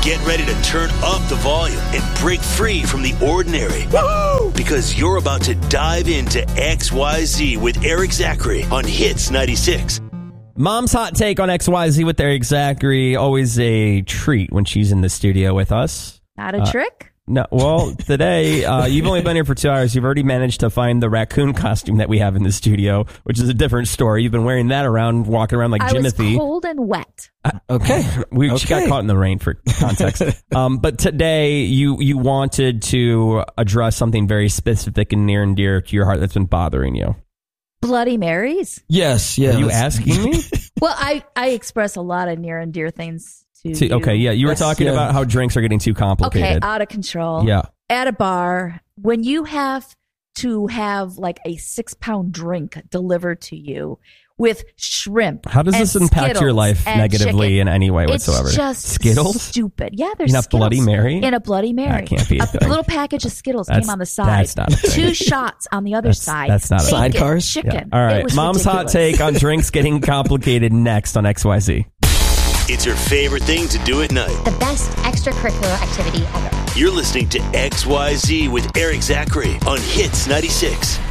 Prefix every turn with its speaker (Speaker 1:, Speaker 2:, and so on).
Speaker 1: Get ready to turn up the volume and break free from the ordinary. Woo! Because you're about to dive into XYZ with Eric Zachary on Hits 96.
Speaker 2: Mom's Hot Take on XYZ with Eric Zachary. Always a treat when she's in the studio with us.
Speaker 3: Not a trick?
Speaker 2: No, well, today, you've only been here for 2 hours. You've already managed to find the raccoon costume that we have in the studio, which is a different story. You've been wearing that around, walking around like Jimothy.
Speaker 3: I was cold and wet.
Speaker 2: Okay. She got caught in the rain for context. But today, you wanted to address something very specific and near and dear to your heart that's been bothering you.
Speaker 3: Bloody Marys?
Speaker 4: Yes, yeah.
Speaker 2: Are you asking me?
Speaker 3: Well, I express a lot of near and dear things.
Speaker 2: Okay, yeah, you were talking about how drinks are getting too complicated.
Speaker 3: Okay, out of control.
Speaker 2: Yeah.
Speaker 3: At a bar, when you have to have like a 6-pound drink delivered to you with shrimp.
Speaker 2: How does this impact
Speaker 3: Skittles
Speaker 2: your life negatively
Speaker 3: chicken.
Speaker 2: in any way whatsoever?
Speaker 3: It's just
Speaker 2: Skittles?
Speaker 3: stupid. Yeah, there's
Speaker 2: in a
Speaker 3: Skittles.
Speaker 2: Bloody Mary?
Speaker 3: In a Bloody Mary.
Speaker 2: That can't be a thing.
Speaker 3: little package of Skittles came on the side.
Speaker 2: That's not a thing.
Speaker 3: 2 shots on the other side.
Speaker 2: That's not a
Speaker 3: Bacon,
Speaker 4: thing. Sidecars?
Speaker 3: Chicken.
Speaker 2: Yeah. All right,
Speaker 3: It was
Speaker 2: Mom's
Speaker 3: ridiculous.
Speaker 2: Hot Take on drinks getting complicated next on XYZ.
Speaker 1: It's your favorite thing to do at night.
Speaker 5: The best extracurricular activity ever.
Speaker 1: You're listening to XYZ with Eric Zachary on Hits 96.